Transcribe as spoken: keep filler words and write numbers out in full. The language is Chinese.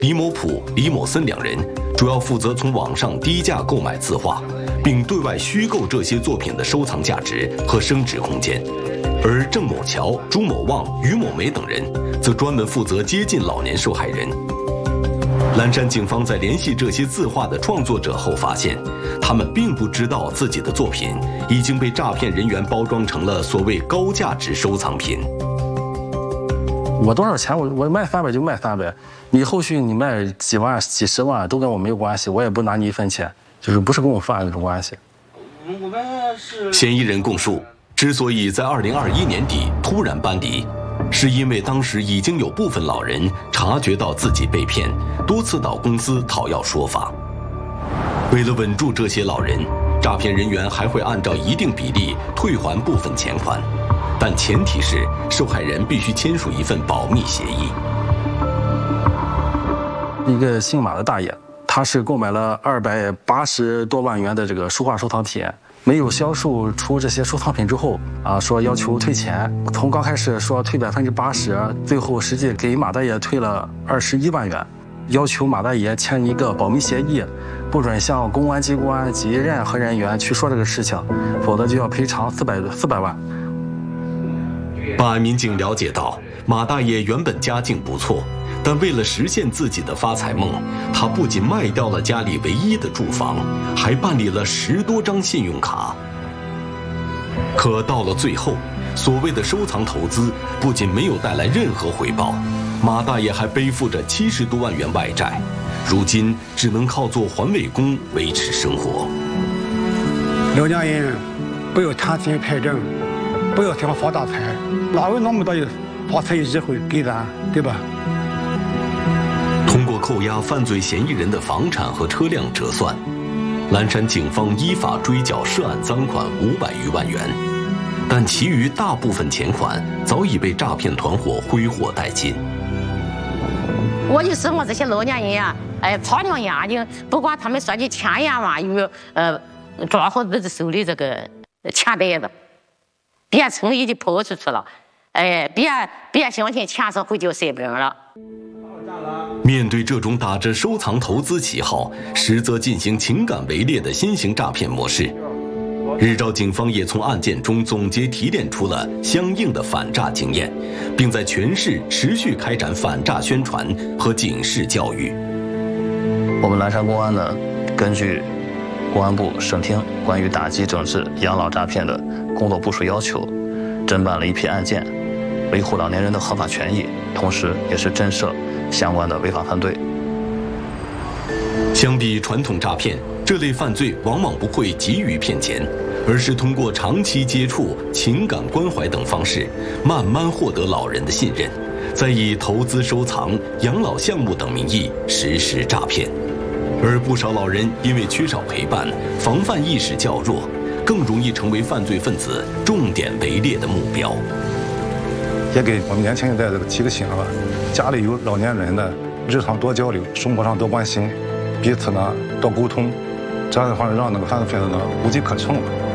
李某普、李某森两人主要负责从网上低价购买字画，并对外虚构这些作品的收藏价值和升值空间。而郑某桥、朱某旺、于某梅等人则专门负责接近老年受害人。蓝山警方在联系这些字画的创作者后发现，他们并不知道自己的作品已经被诈骗人员包装成了所谓高价值收藏品。 我多少钱，我我卖三百就卖三百，你后续你卖几万、几十万都跟我没有关系，我也不拿你一分钱，就是不是跟我贩的那种关系。 我们是嫌疑人供述，之所以在二零二一年底突然搬离，是因为当时已经有部分老人察觉到自己被骗，多次到公司讨要说法。为了稳住这些老人，诈骗人员还会按照一定比例退还部分钱款，但前提是受害人必须签署一份保密协议。 一个姓马的大爷，他是购买了二百八十多万元的这个书画收藏品，没有销售出这些收藏品之后啊，说要求退钱。从刚开始说退百分之八十，最后实际给马大爷退了二十一万元，要求马大爷签一个保密协议，不准向公安机关及任何人员去说这个事情，否则就要赔偿四百四百万。 办案民警了解到，马大爷原本家境不错，但为了实现自己的发财梦，他不仅卖掉了家里唯一的住房，还办理了十多张信用卡。可到了最后，所谓的收藏投资不仅没有带来任何回报，马大爷还背负着七十多万元外债，如今只能靠做环卫工维持生活。 老年人不要贪钱派证，不要想发大财，哪有那么大的发财机会给咱，对吧？ 通过扣押犯罪嫌疑人的房产和车辆折算，蓝山警方依法追缴涉案赃款五百余万元，但其余大部分钱款早已被诈骗团伙挥霍殆尽。 我就希望这些老年人呀，哎，擦亮眼睛，不管他们说的千言万语，呃，抓好自己手里这个钱袋子，别轻易的抛出去了，哎，别别相信钱上会叫塞本了。 面对这种打着收藏投资旗号，实则进行情感围猎的新型诈骗模式，日照警方也从案件中总结提炼出了相应的反诈经验，并在全市持续开展反诈宣传和警示教育。 我们蓝山公安呢，根据公安部省厅关于打击整治养老诈骗的工作部署要求，侦办了一批案件，维护老年人的合法权益，同时也是震慑相关的违法犯罪。 相比传统诈骗，这类犯罪往往不会急于骗钱，而是通过长期接触、情感关怀等方式，慢慢获得老人的信任，再以投资收藏、养老项目等名义实施诈骗。而不少老人因为缺少陪伴，防范意识较弱，更容易成为犯罪分子重点围猎的目标。 也给我们年轻一代这个提个醒啊，家里有老年人的，日常多交流，生活上多关心，彼此呢多沟通，这样的话让那个犯罪分子呢无机可乘了。